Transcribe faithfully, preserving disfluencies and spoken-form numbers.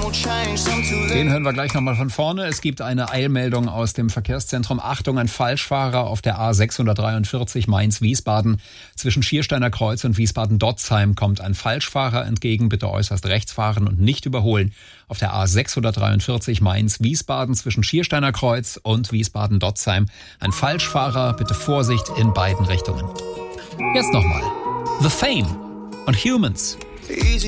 Den hören wir gleich nochmal von vorne. Es gibt eine Eilmeldung aus dem Verkehrszentrum. Achtung, ein Falschfahrer auf der A sechshundertdreiundvierzig Mainz-Wiesbaden. Zwischen Schiersteiner Kreuz und Wiesbaden-Dotzheim kommt ein Falschfahrer entgegen. Bitte äußerst rechts fahren und nicht überholen. Auf der A sechshundertdreiundvierzig Mainz-Wiesbaden zwischen Schiersteiner Kreuz und Wiesbaden-Dotzheim. Ein Falschfahrer, bitte Vorsicht in beiden Richtungen. Jetzt nochmal. The Fame und Humans.